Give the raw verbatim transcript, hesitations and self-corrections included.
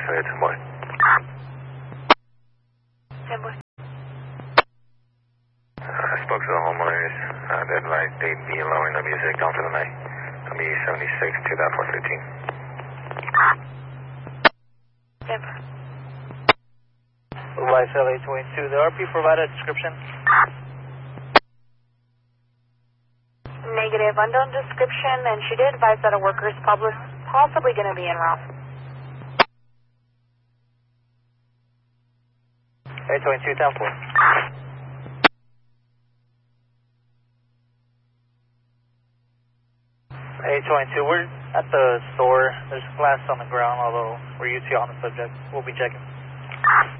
Sorry, ten boy. ten boy. Uh, I spoke to the homeowners. Uh, they'd like they'd be lowering the music down for the night. It'll be seventy-six to that four fifteen. ten boy. Life L A twenty-two. The R P provided a description. Negative, unknown description, and she did advise that a worker is probably possibly going to be en route. A twenty-two, ten four. A twenty-two, we're at the store. There's glass on the ground, although we're U T on the subject. We'll be checking.